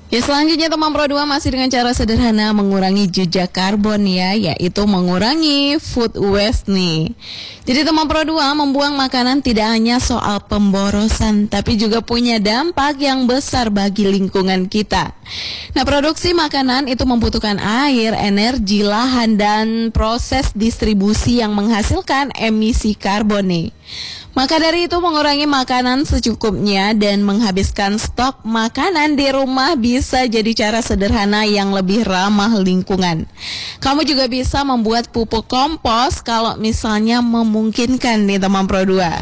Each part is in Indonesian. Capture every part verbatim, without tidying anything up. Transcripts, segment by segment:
Ya, selanjutnya teman Pro dua masih dengan cara sederhana mengurangi jejak karbon ya, yaitu mengurangi food waste nih. Jadi teman Pro dua, membuang makanan tidak hanya soal pemborosan, tapi juga punya dampak yang besar bagi lingkungan kita. Nah, produksi makanan itu membutuhkan air, energi, lahan, dan proses distribusi yang menghasilkan emisi karbon nih. Maka dari itu mengurangi makanan secukupnya dan menghabiskan stok makanan di rumah bisa jadi cara sederhana yang lebih ramah lingkungan. Kamu juga bisa membuat pupuk kompos kalau misalnya memungkinkan nih teman Pro dua.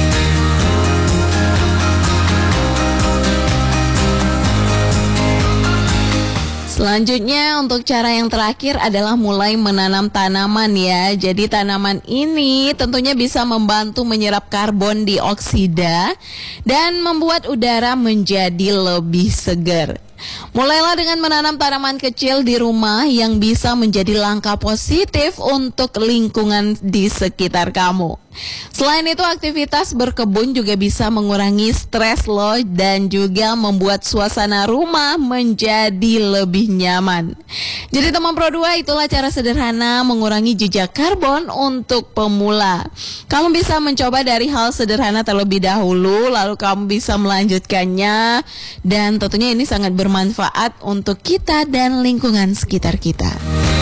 Selanjutnya untuk cara yang terakhir adalah mulai menanam tanaman ya. Jadi tanaman ini tentunya bisa membantu menyerap karbon dioksida dan membuat udara menjadi lebih segar. Mulailah dengan menanam tanaman kecil di rumah yang bisa menjadi langkah positif untuk lingkungan di sekitar kamu. Selain itu, aktivitas berkebun juga bisa mengurangi stres loh dan juga membuat suasana rumah menjadi lebih nyaman. Jadi teman Pro dua, itulah cara sederhana mengurangi jejak karbon untuk pemula. Kamu bisa mencoba dari hal sederhana terlebih dahulu, lalu kamu bisa melanjutkannya, dan tentunya ini sangat bermanfaat untuk kita dan lingkungan sekitar kita.